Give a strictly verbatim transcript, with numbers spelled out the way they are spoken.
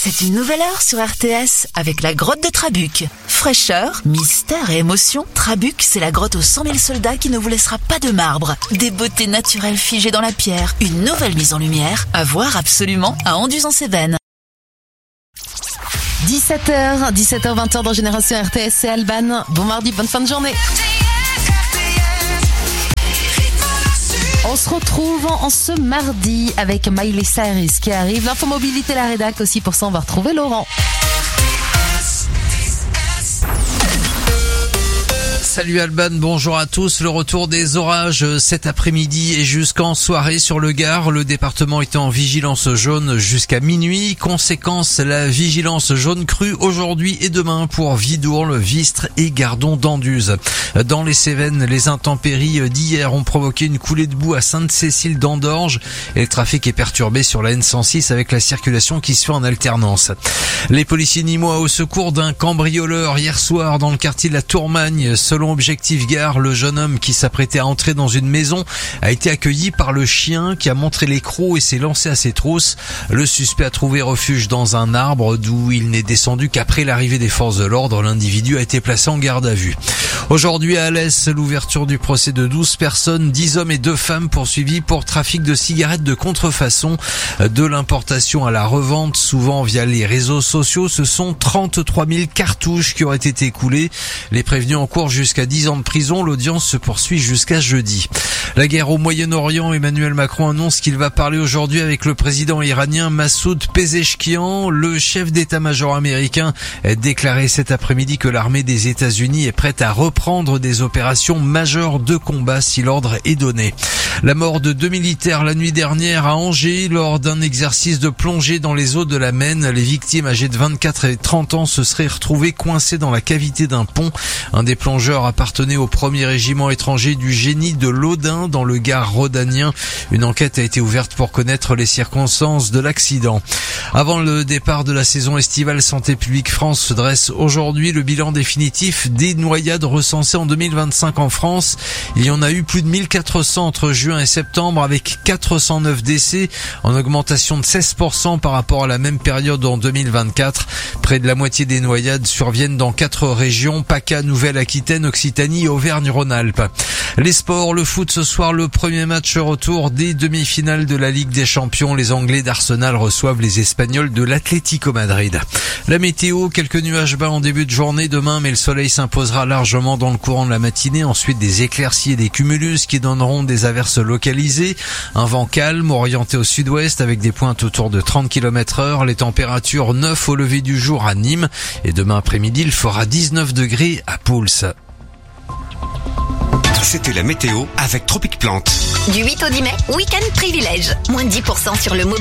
C'est une nouvelle heure sur R T S avec la grotte de Trabuc. Fraîcheur, mystère et émotion, Trabuc, c'est la grotte aux cent mille soldats qui ne vous laissera pas de marbre. Des beautés naturelles figées dans la pierre, une nouvelle mise en lumière, à voir absolument à Anduze-en-Cévennes. dix-sept heures, dix-sept heures vingt dans Génération R T S, c'est Alban. Bon mardi, bonne fin de journée. On se retrouve en ce mardi avec Miley Cyrus qui arrive. L'infomobilité, la rédac aussi, pour ça on va retrouver Laurent. Salut Alban, bonjour à tous. Le retour des orages cet après-midi et jusqu'en soirée sur le Gard. Le département est en vigilance jaune jusqu'à minuit. Conséquence, la vigilance jaune crue aujourd'hui et demain pour Vidourle, Vistre et Gardon d'Anduze. Dans les Cévennes, les intempéries d'hier ont provoqué une coulée de boue à Sainte-Cécile d'Andorge et le trafic est perturbé sur la N cent six avec la circulation qui se fait en alternance. Les policiers nîmois au secours d'un cambrioleur hier soir dans le quartier de la Tourmagne. Selon Objectif Gare, le jeune homme qui s'apprêtait à entrer dans une maison a été accueilli par le chien qui a montré les crocs et s'est lancé à ses trousses. Le suspect a trouvé refuge dans un arbre d'où il n'est descendu qu'après l'arrivée des forces de l'ordre. L'individu a été placé en garde à vue. Aujourd'hui à Alès, l'ouverture du procès de douze personnes, dix hommes et deux femmes poursuivis pour trafic de cigarettes de contrefaçon, de l'importation à la revente, souvent via les réseaux sociaux. Ce sont trente-trois mille cartouches qui auraient été écoulées. Les prévenus en cours jusqu'à dix ans de prison. L'audience se poursuit jusqu'à jeudi. La guerre au Moyen-Orient, Emmanuel Macron annonce qu'il va parler aujourd'hui avec le président iranien Massoud Pezeshkian. Le chef d'état-major américain a déclaré cet après-midi que l'armée des États-Unis est prête à reprendre des opérations majeures de combat si l'ordre est donné. La mort de deux militaires la nuit dernière à Angers lors d'un exercice de plongée dans les eaux de la Maine. Les victimes âgées de vingt-quatre et trente ans se seraient retrouvées coincées dans la cavité d'un pont. Un des plongeurs appartenait au premier régiment étranger du génie de l'Audin dans le Gard rhodanien. Une enquête a été ouverte pour connaître les circonstances de l'accident. Avant le départ de la saison estivale, Santé publique France dresse aujourd'hui le bilan définitif des noyades recensées en deux mille vingt-cinq en France. Il y en a eu plus de mille quatre cents entre juin et septembre avec quatre cent neuf décès en augmentation de seize pour cent par rapport à la même période en deux mille vingt-quatre. Près de la moitié des noyades surviennent dans quatre régions, PACA, Nouvelle-Aquitaine, Occitanie et Auvergne-Rhône-Alpes. Les sports, le foot ce soir, le premier match retour des demi-finales de la Ligue des Champions. Les Anglais d'Arsenal reçoivent les Espagnols de l'Atlético Madrid. La météo, quelques nuages bas en début de journée demain, mais le soleil s'imposera largement dans le courant de la matinée. Ensuite, des éclaircies et des cumulus qui donneront des averses localisées. Un vent calme orienté au sud-ouest avec des pointes autour de trente kilomètres heure. Les températures neuf au lever du jour à Nîmes. Et demain après-midi, il fera dix-neuf degrés à Pouls. C'était la météo avec Tropic Plante. Du huit au dix mai, week-end privilège. Moins de dix pour cent sur le mobilier.